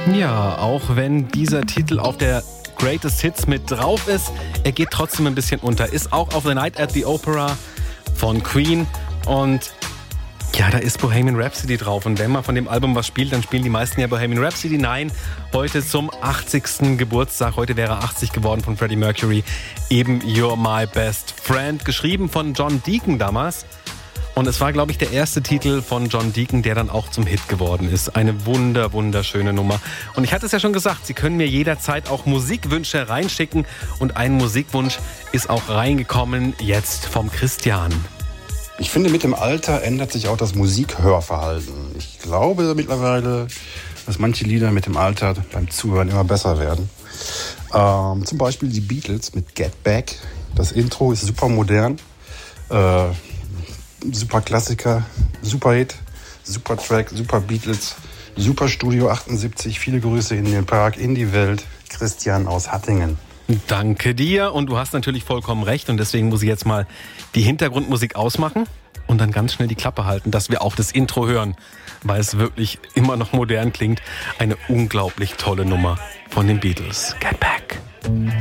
Ja, auch wenn dieser Titel auf der Greatest Hits mit drauf ist, er geht trotzdem ein bisschen unter. Ist auch auf The Night at the Opera von Queen und ja, da ist Bohemian Rhapsody drauf. Und wenn man von dem Album was spielt, dann spielen die meisten ja Bohemian Rhapsody. Nein, heute zum 80. Geburtstag, heute wäre 80 geworden von Freddie Mercury, eben You're My Best Friend, geschrieben von John Deacon damals. Und es war, glaube ich, der erste Titel von John Deacon, der dann auch zum Hit geworden ist. Eine wunderschöne Nummer. Und ich hatte es ja schon gesagt, Sie können mir jederzeit auch Musikwünsche reinschicken. Und ein Musikwunsch ist auch reingekommen, jetzt vom Christian. Ich finde, mit dem Alter ändert sich auch das Musikhörverhalten. Ich glaube mittlerweile, dass manche Lieder mit dem Alter beim Zuhören immer besser werden. Zum Beispiel die Beatles mit Get Back. Das Intro ist super modern. Super Klassiker, super Hit, super Track, super Beatles, super Studio 78. Viele Grüße in den Park, in die Welt. Christian aus Hattingen. Danke dir und du hast natürlich vollkommen recht und deswegen muss ich jetzt mal die Hintergrundmusik ausmachen und dann ganz schnell die Klappe halten, dass wir auch das Intro hören, weil es wirklich immer noch modern klingt. Eine unglaublich tolle Nummer von den Beatles. Get Back.